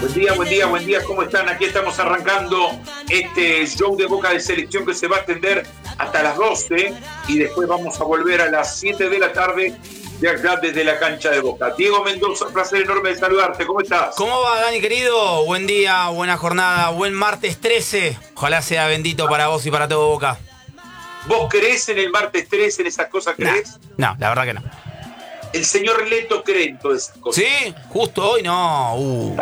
Buen día, buen día. ¿Cómo están? Aquí estamos arrancando este show de Boca de Selección que se va a extender hasta las 12 y después vamos a volver a las 7 de la tarde de acá desde la cancha de Boca. Diego Mendoza, placer enorme de saludarte. ¿Cómo estás? ¿Cómo va, Dani, querido? Buen día, buena jornada, buen martes 13. Ojalá sea bendito para vos y para todo Boca. ¿Vos creés en el martes 13, en esas cosas creés? No, la verdad que no. El señor Leto cree en todas esas cosas. ¿Sí? Justo hoy no.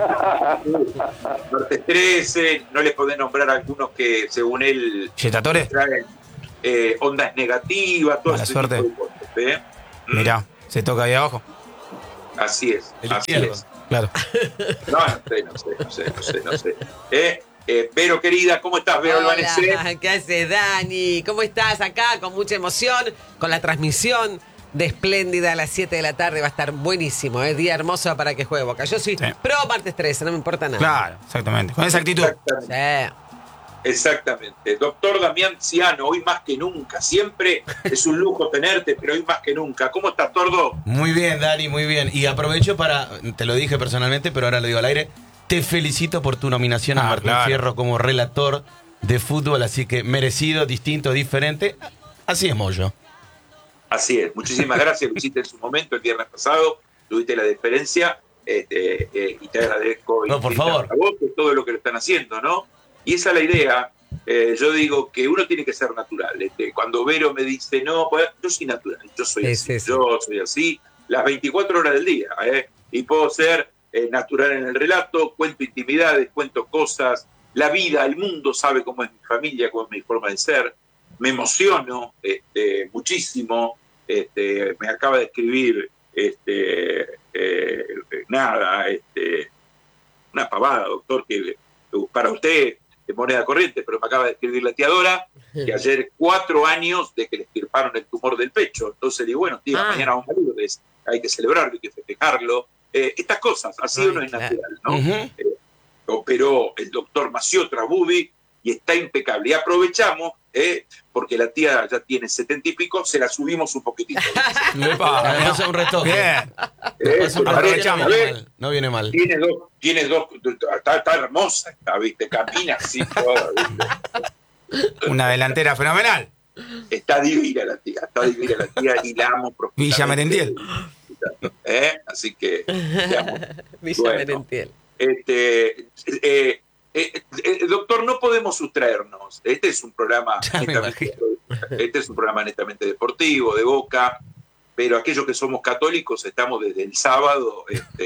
Martes 13, no le podés nombrar a algunos que según él ¿Yetatore? traen ondas negativas, todo Mala ese suerte. tipo de cosas, ¿eh? Mirá, se toca ahí abajo. Así es, El así izquierdo. es. Claro. No sé. Vero, querida, ¿cómo estás, Vero Albanese? Hola, ¿qué haces, Dani? ¿Cómo estás acá? Con mucha emoción, con la transmisión de Espléndida a las 7 de la tarde. Va a estar buenísimo, es día hermoso para que juegue Boca. Yo soy Sí. pro martes 13, no me importa nada. Claro, exactamente. Con esa actitud. Exactamente. Sí. Exactamente. Doctor Damián Ciano, hoy más que nunca. Siempre es un lujo tenerte, pero hoy más que nunca. ¿Cómo estás, Tordo? Muy bien, Dani, muy bien. Y aprovecho te lo dije personalmente, pero ahora lo digo al aire, te felicito por tu nominación a Martín claro. Fierro como relator de fútbol, así que merecido, distinto, diferente. Así es Moyo. Así es. Muchísimas gracias. Lo hiciste en su momento, el viernes pasado. Tuviste la deferencia y te agradezco. No, por favor. A vos por todo lo que lo están haciendo, ¿no? Y esa es la idea. Yo digo que uno tiene que ser natural. Cuando Vero me dice, no, pues, yo soy natural, yo soy Sí, así, sí, sí. yo soy así, las 24 horas del día, y puedo ser natural en el relato, cuento intimidades, cuento cosas, la vida, el mundo sabe cómo es mi familia, cómo es mi forma de ser, me emociono muchísimo, me acaba de escribir una pavada, doctor, que para usted es moneda corriente, pero me acaba de escribir la tía Dora, que ayer 4 años de que le extirparon el tumor del pecho. Entonces digo, bueno, tía, mañana vamos a morir, hay que celebrarlo, hay que festejarlo. Estas cosas, así uno es claro. natural, ¿no? Ujú. Operó el doctor Mació Trabudi y está impecable. Y aprovechamos, porque la tía ya tiene 70 y pico, se la subimos un poquitito. Epa, Después un retoque. bien. Después un retoque, Aprovechamos. no viene mal. Tiene dos, está hermosa, ¿viste? Camina así toda, ¿viste? Una delantera fenomenal. Está divina la tía y la amo profundamente. Villa Merentiel. Así que te amo. Villa Bueno. Merentiel. Doctor, no podemos sustraernos. Este es un programa Ya me netamente deportivo, de Boca, pero aquellos que somos católicos estamos desde el sábado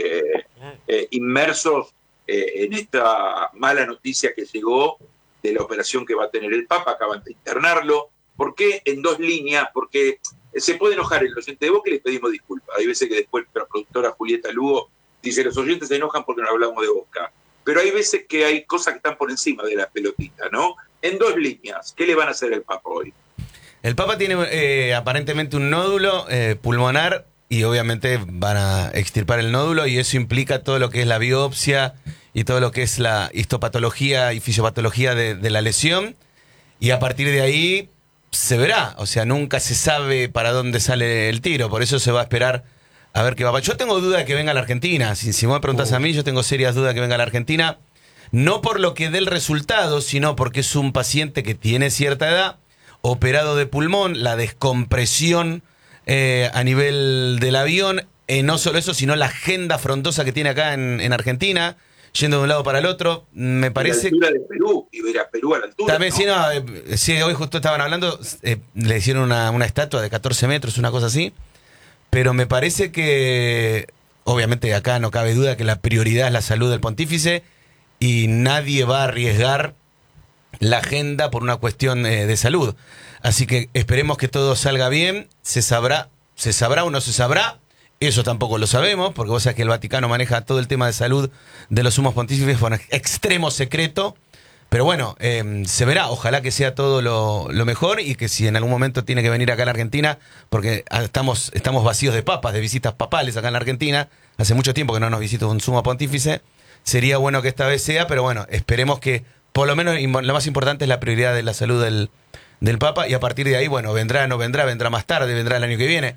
inmersos en esta mala noticia que llegó de la operación que va a tener el Papa. Acaban de internarlo. ¿Por qué? En 2 líneas, porque se puede enojar el oyente de Boca y le pedimos disculpas. Hay veces que después la productora Julieta Lugo dice, los oyentes se enojan porque no hablamos de Boca. Pero hay veces que hay cosas que están por encima de la pelotita, ¿no? En 2 líneas, ¿qué le van a hacer al Papa hoy? El Papa tiene aparentemente un nódulo pulmonar y obviamente van a extirpar el nódulo y eso implica todo lo que es la biopsia y todo lo que es la histopatología y fisiopatología de la lesión y a partir de ahí se verá, o sea, nunca se sabe para dónde sale el tiro, por eso se va a esperar a ver qué va a pasar. Yo tengo duda de que venga a la Argentina, si vos me preguntás a mí, yo tengo serias dudas de que venga a la Argentina, no por lo que dé el resultado, sino porque es un paciente que tiene cierta edad, operado de pulmón, la descompresión a nivel del avión, no solo eso, sino la agenda frondosa que tiene acá en Argentina, yendo de un lado para el otro, me parece... A la altura de Perú, y ver a Perú a la altura. También, ¿no? sí, hoy justo estaban hablando, le hicieron una estatua de 14 metros, una cosa así, pero me parece que, obviamente acá no cabe duda que la prioridad es la salud del pontífice y nadie va a arriesgar la agenda por una cuestión de salud. Así que esperemos que todo salga bien, se sabrá o no se sabrá, eso tampoco lo sabemos, porque vos sabés que el Vaticano maneja todo el tema de salud de los sumos pontífices por extremo secreto. Pero bueno, se verá, ojalá que sea todo lo mejor y que si en algún momento tiene que venir acá a la Argentina, porque estamos vacíos de papas, de visitas papales acá en la Argentina, hace mucho tiempo que no nos visita un sumo pontífice, sería bueno que esta vez sea, pero bueno, esperemos que por lo menos lo más importante es la prioridad de la salud del Papa y a partir de ahí, bueno, vendrá, no vendrá, vendrá más tarde, vendrá el año que viene.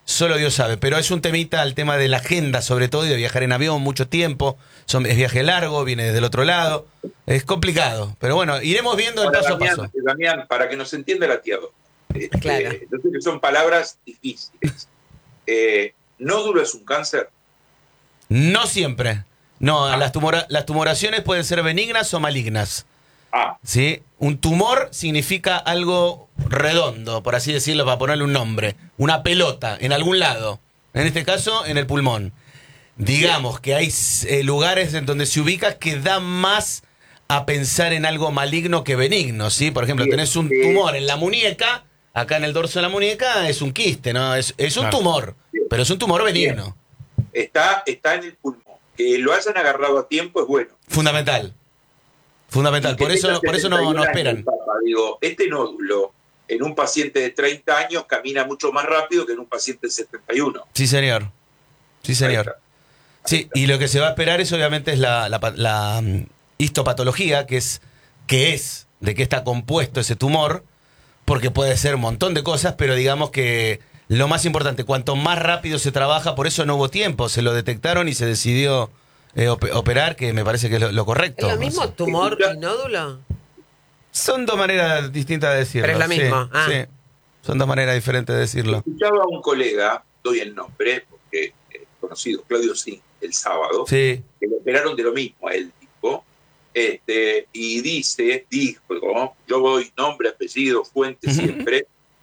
solo Dios sabe. Pero es un temita el tema de la agenda, sobre todo, y de viajar en avión mucho tiempo. Es viaje largo, viene desde el otro lado. Es complicado. Pero bueno, iremos viendo el paso a paso. Damián, para que nos entienda la tía Dora. Claro. Yo sé que son palabras difíciles. ¿Nódulo es un cáncer? No siempre. No, las tumoraciones pueden ser benignas o malignas. ¿Sí? Un tumor significa algo redondo, por así decirlo, para ponerle un nombre. Una pelota, en algún lado. En este caso, en el pulmón. Digamos que hay lugares en donde se ubica que da más a pensar en algo maligno que benigno, ¿sí? Por ejemplo, tenés un tumor en la muñeca, acá en el dorso de la muñeca es un quiste, ¿no? Es un tumor, pero es un tumor benigno. Está en el pulmón. Que lo hayan agarrado a tiempo es bueno. Fundamental. Por eso no esperan. Digo, este nódulo en un paciente de 30 años camina mucho más rápido que en un paciente de 71. Sí, señor. Sí, y lo que se va a esperar es obviamente es la histopatología, que es de qué está compuesto ese tumor, porque puede ser un montón de cosas, pero digamos que lo más importante, cuanto más rápido se trabaja, por eso no hubo tiempo, se lo detectaron y se decidió operar, que me parece que es lo correcto. ¿Es lo mismo tumor y nódulo? Son dos maneras distintas de decirlo. Pero es lo mismo. Sí, son dos maneras diferentes de decirlo. Escuchaba a un colega, doy el nombre, porque es conocido, Claudio Sin, el sábado, sí, que le operaron de lo mismo a él, tipo, y dijo, yo voy nombre, apellido, fuente siempre,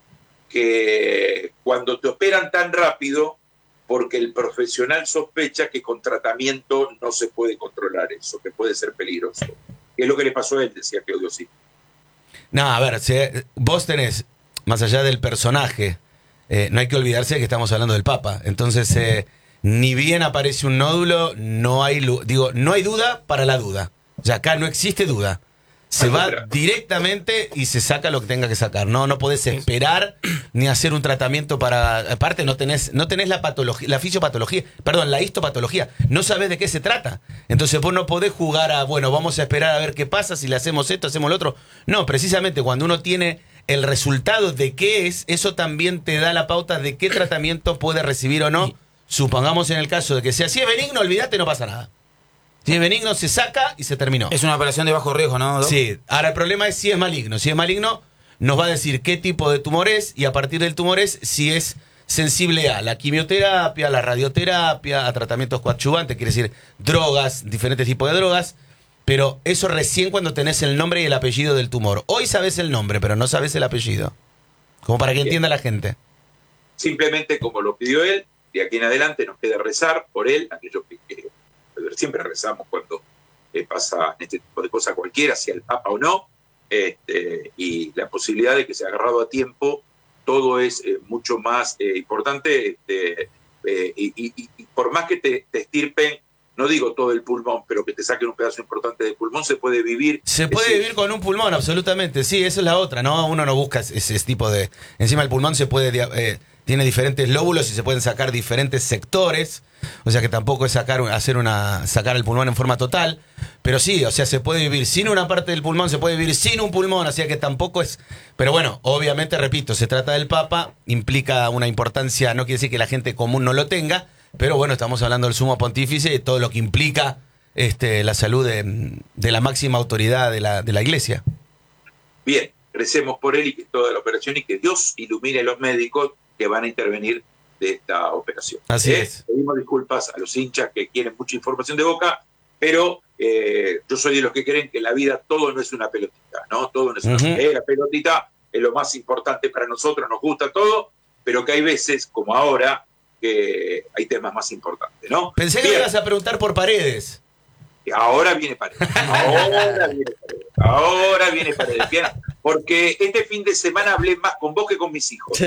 que cuando te operan tan rápido, porque el profesional sospecha que con tratamiento no se puede controlar eso, que puede ser peligroso. ¿Qué es lo que le pasó a él? Decía Claudio Sí. No, a ver, vos tenés, más allá del personaje, no hay que olvidarse que estamos hablando del Papa. Entonces, ni bien aparece un nódulo, no hay duda para la duda. O sea, acá no existe duda. Se va directamente y se saca lo que tenga que sacar. No podés esperar ni hacer un tratamiento para... Aparte, no tenés la patología, la fisiopatología, perdón, la histopatología. No sabés de qué se trata. Entonces vos no podés jugar a, bueno, vamos a esperar a ver qué pasa, si le hacemos esto, hacemos lo otro. No, precisamente cuando uno tiene el resultado de qué es, eso también te da la pauta de qué tratamiento puede recibir o no. Supongamos en el caso de que sea, si es benigno, olvídate, no pasa nada. Si es benigno, se saca y se terminó. Es una operación de bajo riesgo, ¿no, Doc? Sí. Ahora, el problema es si es maligno. Si es maligno, nos va a decir qué tipo de tumor es y a partir del tumor es si es sensible a la quimioterapia, a la radioterapia, a tratamientos coadyuvantes, quiere decir drogas, diferentes tipos de drogas. Pero eso recién cuando tenés el nombre y el apellido del tumor. Hoy sabés el nombre, pero no sabés el apellido. Como para que entienda la gente. Simplemente como lo pidió él, de aquí en adelante nos queda rezar por él, aquellos que siempre rezamos cuando pasa este tipo de cosas cualquiera, sea el Papa o no, y la posibilidad de que sea agarrado a tiempo, todo es mucho más importante, y por más que te estirpen, no digo todo el pulmón, pero que te saquen un pedazo importante de pulmón, se puede vivir. Se puede vivir con un pulmón, absolutamente, sí, esa es la otra, ¿no? Uno no busca ese tipo de... Encima el pulmón se puede... tiene diferentes lóbulos y se pueden sacar diferentes sectores, o sea que tampoco es sacar el pulmón en forma total, pero sí, o sea, se puede vivir sin una parte del pulmón, se puede vivir sin un pulmón, o sea que tampoco es... Pero bueno, obviamente, repito, se trata del Papa, implica una importancia, no quiere decir que la gente común no lo tenga, pero bueno, estamos hablando del sumo pontífice y todo lo que implica la salud de la máxima autoridad de la Iglesia. Bien, recemos por él y que toda la operación y que Dios ilumine a los médicos que van a intervenir de esta operación. Así es. Pedimos disculpas a los hinchas que quieren mucha información de Boca, pero yo soy de los que creen que en la vida todo no es una pelotita, ¿no? Todo no es una la pelotita, es lo más importante para nosotros, nos gusta todo, pero que hay veces, como ahora, que hay temas más importantes, ¿no? Pensé que ibas a preguntar por Paredes. Ahora viene Paredes. Ahora viene Paredes. Bien, porque este fin de semana hablé más con vos que con mis hijos.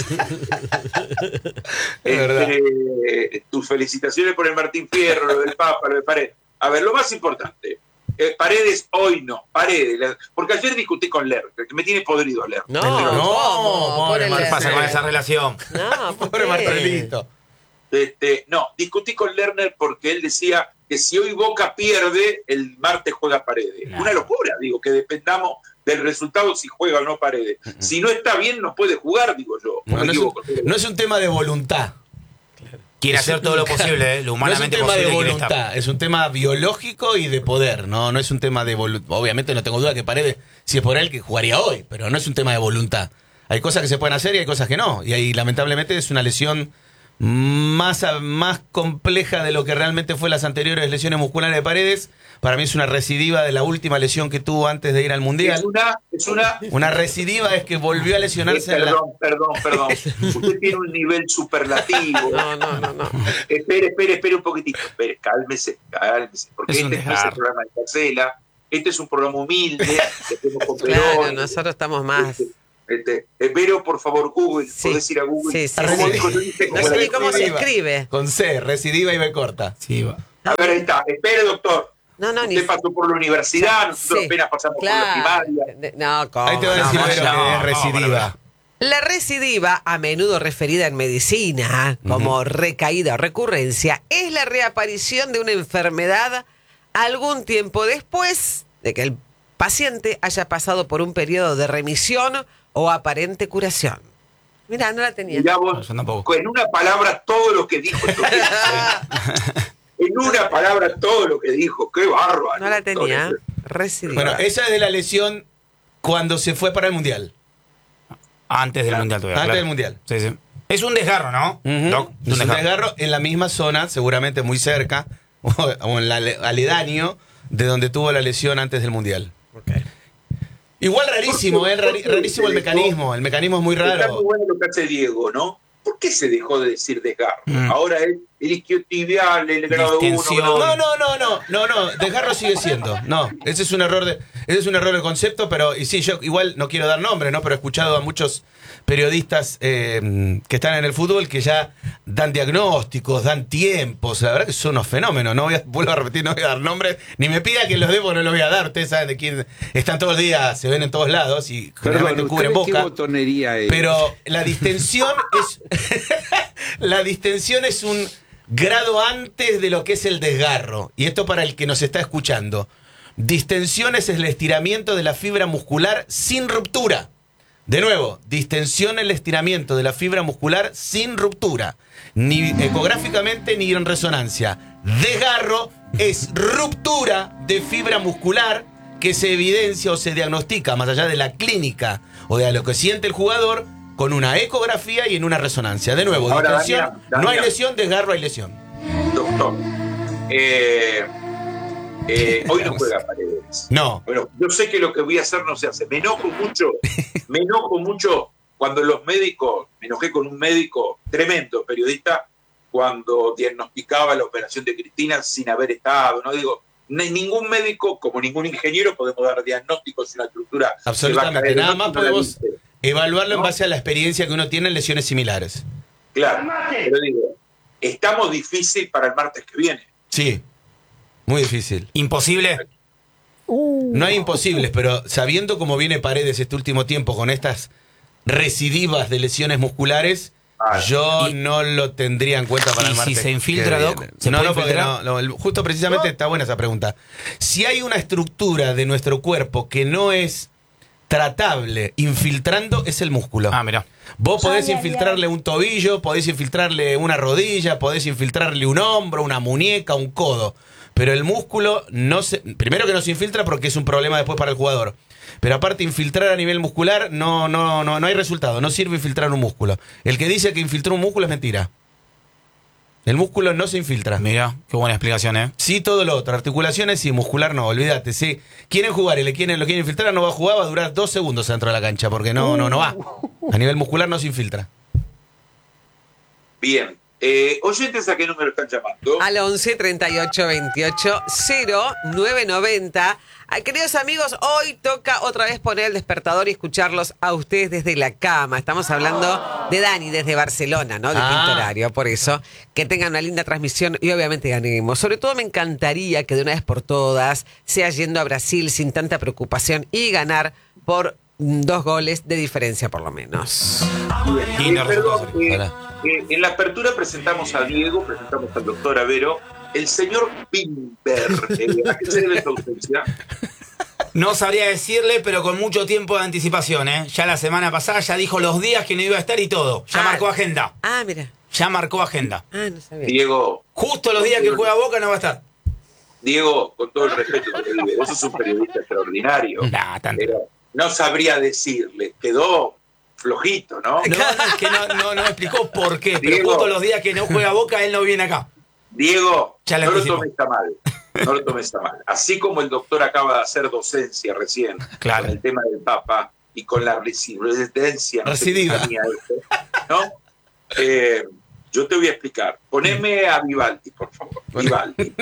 Tus felicitaciones por el Martín Fierro, lo del Papa, lo de Paredes. A ver, lo más importante. Paredes hoy no. Paredes. Porque ayer discutí con Lerner, que me tiene podrido Lerner. ¿Qué pasa con esa relación? No, pobre Martelito. No, discutí con Lerner porque él decía que si hoy Boca pierde, el martes juega Paredes. No. Una locura, digo, que dependamos del resultado si juega o no Paredes. Si no está bien, no puede jugar, digo yo. No, Me no equivoco. no es un tema de voluntad. Quiere hacer todo lo posible, lo humanamente no es un tema posible. de quiere estar. voluntad, es un tema biológico y de poder. No es un tema de voluntad. Obviamente no tengo duda que Paredes, si es por él, que jugaría hoy, pero no es un tema de voluntad. Hay cosas que se pueden hacer y hay cosas que no. Y ahí, lamentablemente, es una lesión más compleja de lo que realmente fue las anteriores lesiones musculares de Paredes. Para mí es una recidiva de la última lesión que tuvo antes de ir al Mundial. Es una Una recidiva es que volvió a lesionarse en la... Perdón. Usted tiene un nivel superlativo. No. Espere un poquitito. Espere, cálmese. Porque Es un este no es el desgarro. programa de Carcela. Este es un programa humilde. Que hacemos con Claro, Perón. nosotros estamos más. Vero, por favor, Google. Sí. ¿Podés ir a Google? Sí. ¿Cómo sí. dijo? Yo dije No como sé la ni cómo se recidiva. escribe. Con C, recidiva y B corta. Sí, va. A ver, ahí está. Espere, doctor. No, ni. Usted pasó por la universidad, nosotros Sí. apenas pasamos por la Claro. primaria. No, ¿cómo? Ahí te va a decir no, Vero no, que es no, recidiva. La recidiva, a menudo referida en medicina como recaída o recurrencia, es la reaparición de una enfermedad algún tiempo después de que el paciente haya pasado por un periodo de remisión o aparente curación. Mirá, no la tenía. Mirá No, vos, yo tampoco. en una palabra todo lo que dijo. En una palabra todo lo que dijo. Qué bárbaro. No la tenía. doctor. Recidiva. Bueno, esa es de la lesión cuando se fue para el Mundial. Antes del Mundial todavía. Antes claro. del Mundial. Sí. Es un desgarro, ¿no? Doc, Es un desgarro en la misma zona, seguramente muy cerca, o en el aledaño de donde tuvo la lesión antes del Mundial. Igual rarísimo, rarísimo el mecanismo. El mecanismo es muy Está muy raro. bueno lo que hace Diego, ¿no? ¿Por qué se dejó de decir desgarro? Ahora es el isquiotibial, el grado 1. Distensión. No, desgarro sigue siendo. No, ese es un error de concepto, pero y sí, yo igual no quiero dar nombres, ¿no? Pero he escuchado a muchos periodistas que están en el fútbol que ya dan diagnósticos, dan tiempos. La verdad que son unos fenómenos. Vuelvo a repetir, no voy a dar nombres, ni me pida que los dé porque no los voy a dar. Ustedes saben de quién están todos los días, se ven en todos lados y generalmente cubren ¿qué boca. botonería es? Pero la distensión es la distensión es un grado antes de lo que es el desgarro. Y esto para el que nos está escuchando. Distensión es el estiramiento de la fibra muscular sin ruptura. De nuevo, distensión es el estiramiento de la fibra muscular sin ruptura. Ni ecográficamente ni en resonancia. Desgarro es ruptura de fibra muscular que se evidencia o se diagnostica más allá de la clínica o de lo que siente el jugador con una ecografía y en una resonancia. De nuevo, Ahora, distensión, Damián, no hay lesión, desgarro hay lesión. Doctor, hoy no juega Paredes. No. Bueno, yo sé que lo que voy a hacer no se hace. Me enojo mucho cuando los médicos, me enojé con un médico tremendo, periodista, cuando diagnosticaba la operación de Cristina sin haber estado. No digo, ningún médico, como ningún ingeniero, podemos dar diagnósticos en una estructura. Absolutamente. Nada más podemos viste. evaluarlo en ¿No? base a la experiencia que uno tiene en lesiones similares. Claro, pero digo, estamos difícil para el martes que viene. Sí, muy difícil. Imposible. No hay imposibles, pero sabiendo cómo viene Paredes este último tiempo con estas recidivas de lesiones musculares, yo no lo tendría en cuenta para ¿Y el si martes. se infiltra, que Doc? viene. ¿Se No, puede porque infiltrar? justo precisamente está buena esa pregunta. Si hay una estructura de nuestro cuerpo que no es tratable infiltrando, es el músculo. Ah, mirá. Vos podés infiltrarle un tobillo, podés infiltrarle una rodilla, podés infiltrarle un hombro, una muñeca, un codo. Pero el músculo primero que no se infiltra porque es un problema después para el jugador. Pero aparte, infiltrar a nivel muscular no hay resultado. No sirve infiltrar un músculo. El que dice que infiltró un músculo es mentira. El músculo no se infiltra. Mirá, qué buena explicación, ¿eh? Sí, todo lo otro. Articulaciones sí, muscular no. Olvídate. Si quieren jugar y lo quieren infiltrar, no va a jugar, va a durar 2 segundos dentro de la cancha porque no va. A nivel muscular no se infiltra. Bien. Oyentes, ¿a qué número están llamando? Al 11 38 28 0990. Queridos amigos, hoy toca otra vez poner el despertador y escucharlos a ustedes desde la cama. Estamos hablando de Dani desde Barcelona, ¿no? De quinto horario. Por eso, que tengan una linda transmisión y obviamente ganemos. Sobre todo me encantaría que de una vez por todas sea yendo a Brasil sin tanta preocupación y ganar por 2 goles de diferencia por lo menos. Lindo Perdón, resultado. Hola. en la apertura presentamos a Diego, presentamos al doctor Avero, El señor Bimber, ¿a qué se debe esta ausencia? No sabría decirle, pero con mucho tiempo de anticipación, ¿eh? Ya la semana pasada ya dijo los días que no iba a estar y todo. Ya marcó agenda. Ah, mira. Ya marcó agenda. No sabía. Diego. Justo los días que juega Boca no va a estar. Diego, con todo el respeto que te digo, vos sos un periodista extraordinario. Nah, tanto. Pero no sabría decirle, quedó flojito, ¿no? No, es que no me explicó por qué, pero Diego. justo los días que no juega Boca, él no viene acá. Diego, Ya le no lo anticipó. tomes a mal. No lo tomes a mal. Así como el doctor acaba de hacer docencia recién Claro. con el tema del Papa y con la residencia, no sé qué Recidiva. tenía esto, ¿no? Yo te voy a explicar. Poneme a Vivaldi, por favor. Vivaldi.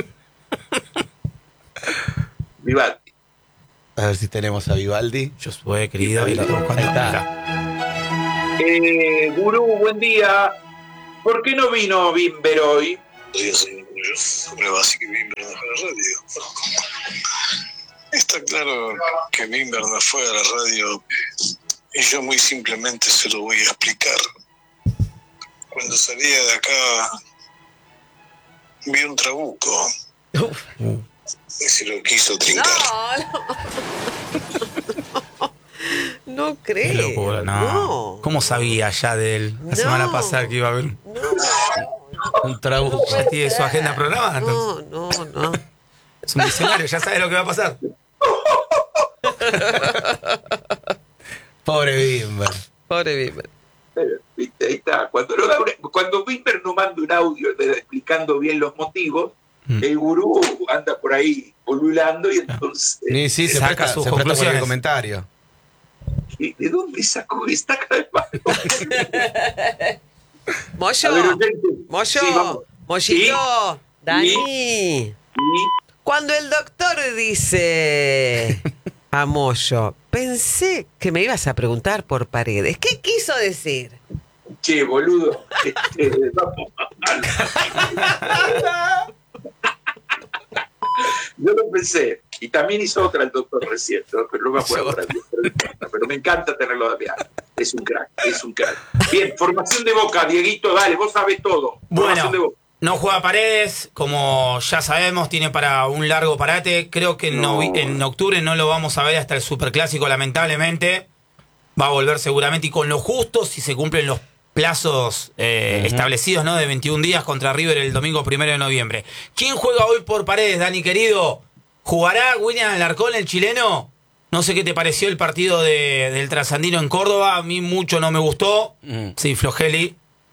Vivaldi. A ver si tenemos a Vivaldi. Yo soy querido. Ahí y lo estoy buscando. está. Gurú, buen día. ¿Por qué no vino Bimber hoy? ¿Cómo le va a decir que Bimber no fue a la radio? Está claro que Bimber no fue a la radio y yo muy simplemente se lo voy a explicar. Cuando salía de acá vi un trabuco y se lo quiso trincar. No Qué creo. locura, no. ¿Cómo sabía ya de él la semana pasada que iba a haber Un trabuco. tiene su agenda programada? Entonces, No. es un visionario, ya sabe lo que va a pasar. Pobre Bimber. Pobre Bimber. ¿Viste? Ahí está. Cuando Bimber no manda un audio explicando bien los motivos, el gurú anda por ahí polulando y entonces... Sí, se Saca presta, sus se presta por el conclusiones. comentario. ¿De dónde sacó esta cara de palo? Moyo. A ver, oyente. Moyo. Sí, vamos. Mollito. ¿Sí? Dani. Y Cuando el doctor dice a Moyo, pensé que me ibas a preguntar por Paredes. ¿Qué quiso decir? che, boludo, vamos. Yo lo pensé, y también hizo otra el doctor recién, ¿no? Pero no me acuerdo ahora bien, pero me encanta tenerlo de viaje. Es un crack. Bien, formación de Boca, Dieguito, dale, vos sabés todo. Formación de Bueno, Boca. no juega Paredes, como ya sabemos, tiene para un largo parate. Creo que en octubre no lo vamos a ver hasta el Superclásico, lamentablemente. Va a volver seguramente y con lo justo, si se cumplen los plazos establecidos, ¿no? De 21 días contra River el domingo 1 de noviembre. ¿Quién juega hoy por Paredes, Dani querido? ¿Jugará William Alarcón, el chileno? No sé qué te pareció el partido del Trasandino en Córdoba. A mí mucho no me gustó. Sí, Flogeli.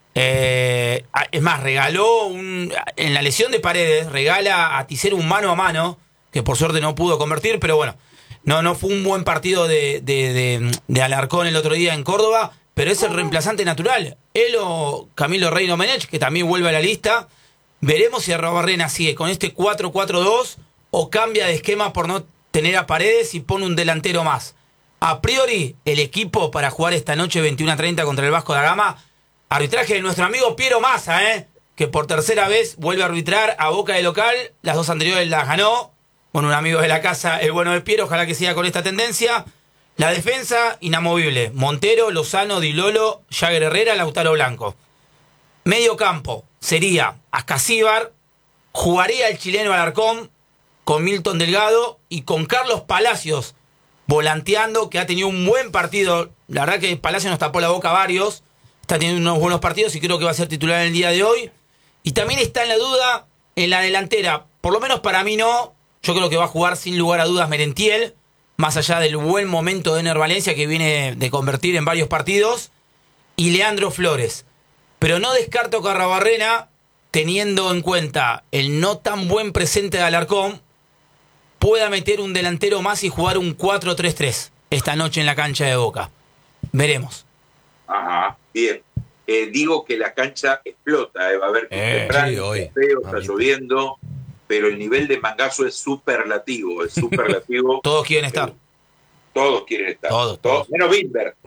Es más, regaló en la lesión de Paredes, regala a Ticero un mano a mano, que por suerte no pudo convertir, pero bueno, no fue un buen partido de Alarcón el otro día en Córdoba, pero es el reemplazante natural. Él o Camilo Reino Menech, que también vuelve a la lista. Veremos si Arrobarrena sigue con este 4-4-2 o cambia de esquema por no tener a Paredes y pone un delantero más. A priori, el equipo para jugar esta noche 21:30 contra el Vasco da Gama. Arbitraje de nuestro amigo Piero Massa, que por tercera vez vuelve a arbitrar a Boca de local. Las dos anteriores las ganó. Bueno, un amigo de la casa, el bueno de Piero, ojalá que siga con esta tendencia. La defensa, inamovible. Montero, Lozano, Di Lolo, Jagger Herrera, Lautaro Blanco. Medio campo sería Ascasíbar. Jugaría el chileno Alarcón con Milton Delgado y con Carlos Palacios volanteando, que ha tenido un buen partido. La verdad que Palacios nos tapó la boca a varios. Está teniendo unos buenos partidos y creo que va a ser titular en el día de hoy. Y también está en la duda en la delantera. Por lo menos para mí no. Yo creo que va a jugar sin lugar a dudas Merentiel. Más allá del buen momento de Ener Valencia, que viene de convertir en varios partidos. Y Leandro Flores. Pero no descarto que Arrobarrena, teniendo en cuenta el no tan buen presente de Alarcón, pueda meter un delantero más y jugar un 4-3-3 esta noche en la cancha de Boca. Veremos. Ajá, bien. Digo que la cancha explota, va a haber que temprano, sí, hoy. está feo, está lloviendo, pero el nivel de Mangazo es superlativo, Todos quieren estar. Todos quieren estar. Todos. Menos Bimber.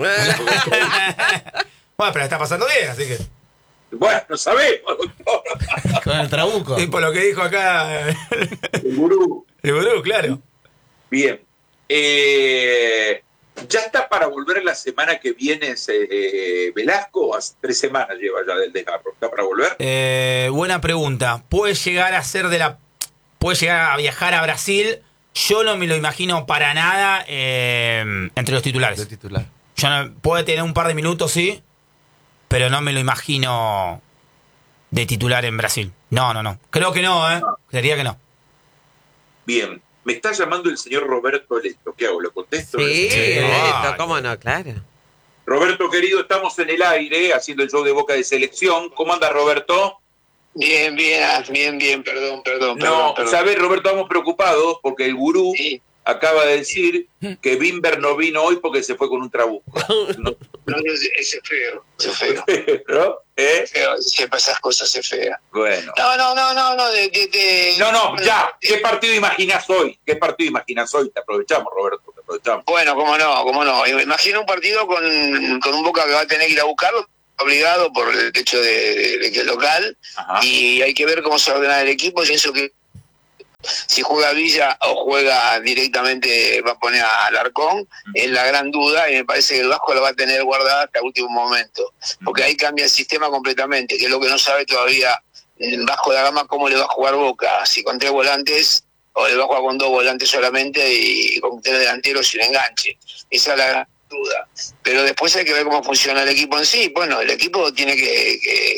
Bueno, pero está pasando bien, así que. Bueno, no sabemos, doctor. Con el trabuco. Y por lo que dijo acá El gurú. el gurú, claro. Bien. ¿Ya está para volver la semana que viene Velasco? Hace 3 semanas lleva ya del desgarro. ¿Está para volver? Buena pregunta. ¿Puede llegar a viajar a Brasil? Yo no me lo imagino para nada entre los titulares. Puede tener un par de minutos, sí, pero no me lo imagino de titular en Brasil. No. Creo que no, Creería que no. Bien. Me está llamando el señor Roberto Leto. ¿Qué hago? ¿Lo contesto? Sí, Ah, cómo no, claro. Roberto, querido, estamos en el aire haciendo el show de Boca de Selección. ¿Cómo anda, Roberto? Bien, perdón. No, sabés, Roberto, estamos preocupados porque el gurú acaba de decir que Bimber no vino hoy porque se fue con un trabuco. No, ese es feo. ¿No? Feo, siempre esas cosas es fea. Bueno. No. No, ya. ¿Qué partido imaginás hoy? Te aprovechamos, Roberto, te aprovechamos. Bueno, cómo no. Imagino un partido con un Boca que va a tener que ir a buscarlo, obligado por el hecho de que es local. Ajá. Y hay que ver cómo se ordena el equipo. Yo pienso que si juega Villa o juega directamente, va a poner a Alarcón, es la gran duda, y me parece que el Vasco lo va a tener guardada hasta el último momento, porque ahí cambia el sistema completamente, que es lo que no sabe todavía el Vasco da Gama, cómo le va a jugar Boca, si con 3 volantes o le va a jugar con 2 volantes solamente y con 3 delanteros sin enganche. Esa es la gran duda. Pero después hay que ver cómo funciona el equipo en sí. Bueno, el equipo tiene que